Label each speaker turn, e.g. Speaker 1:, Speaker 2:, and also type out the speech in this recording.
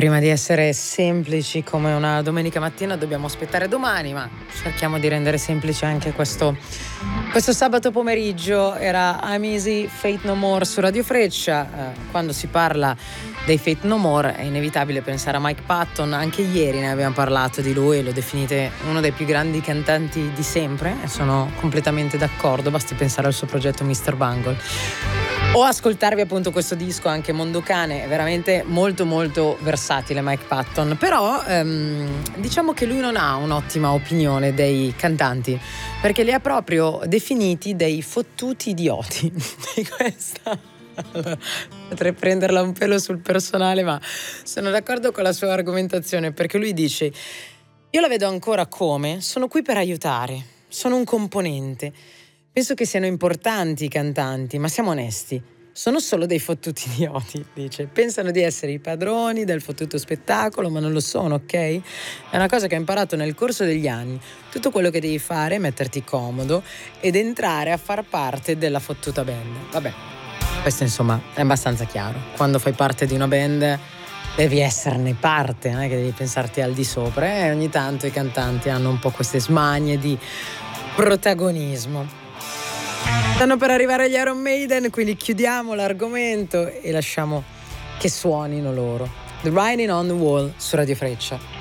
Speaker 1: prima di essere semplici come una domenica mattina dobbiamo aspettare domani, ma cerchiamo di rendere semplice anche questo sabato pomeriggio. Era I'm Easy, Fate No More su Radio Freccia. Quando si parla dei Fate No More è inevitabile pensare a Mike Patton. Anche ieri ne abbiamo parlato di lui e lo definite uno dei più grandi cantanti di sempre e sono completamente d'accordo, basti pensare al suo progetto Mr. Bungle o ascoltarvi appunto questo disco, anche Mondocane. È veramente molto molto versatile Mike Patton, però diciamo che lui non ha un'ottima opinione dei cantanti, perché li ha proprio definiti dei fottuti idioti. Di questa potrei prenderla un pelo sul personale, ma sono d'accordo con la sua argomentazione, perché lui dice: io la vedo ancora come sono qui per aiutare, sono un componente. Penso che siano importanti i cantanti, ma siamo onesti, sono solo dei fottuti idioti, dice. Pensano di essere i padroni del fottuto spettacolo, ma non lo sono, ok? È una cosa che ho imparato nel corso degli anni. Tutto quello che devi fare è metterti comodo ed entrare a far parte della fottuta band. Vabbè, questo insomma è abbastanza chiaro. Quando fai parte di una band devi esserne parte, non è che devi pensarti al di sopra. E ogni tanto i cantanti hanno un po' queste smanie di protagonismo. Stanno per arrivare gli Iron Maiden, quindi chiudiamo l'argomento e lasciamo che suonino loro. The Writing on the Wall su Radio Freccia.